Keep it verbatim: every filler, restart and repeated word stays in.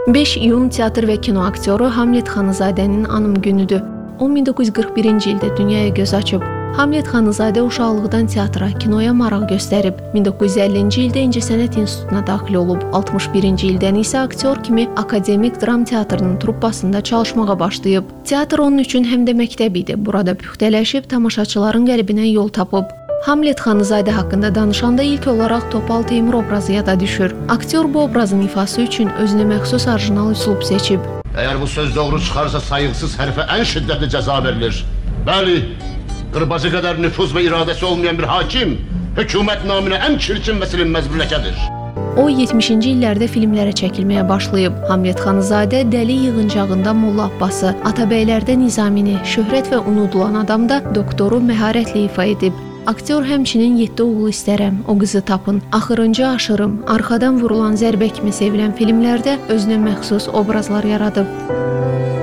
beş iyun teatr və kino aktyoru Hamlet Xanızadənin anım günüdür. O min doqquz yüz qırx birinci ildə dünyaya göz açıb. Hamlet Xanızadə uşaqlıqdan teatra, kinoya maraq göstərib. min doqquz yüz əllinci ildə İncəsənət İnstitutuna daxil olub. altmış birinci ildən isə aktyor kimi Akademik Dram Teatrının truppasında çalışmağa başlayıb. Teatr onun üçün həm də məktəb idi. Burada püxtələşib, tamaşaçıların qəlbinə yol tapıb. Hamlet Xanızadə haqqında danışanda ilk olaraq Topal Teymur obrazı yada düşür. Aktyor bu obrazın ifası üçün özünə məxsus orijinal üslub seçib. Əgər bu söz doğru çıxarsa sayıqsız hərfə ən şiddətli cəza verilir. Bəli, qırbacı qədər nüfuz və iradəsi olmayan bir hakim, hökumət naminə ən çirkin və silinməz bir ləkədir. O yetmişinci illərdə filmlərə çəkilməyə başlayıb. Hamlet Xanızadə Dəli Yığıncağında Molla Abbası, Atabəylərdə Nizamini, Şöhrət və Unudulan Adamda doktoru məharətlə ifa edib. Aktyor həmçinin Yeddi oğul istərəm, O qızı tapın, Axırıncı aşırım, Arxadan vurulan zərbə kimi sevilən filmlərdə özünə məxsus obrazlar yaradıb.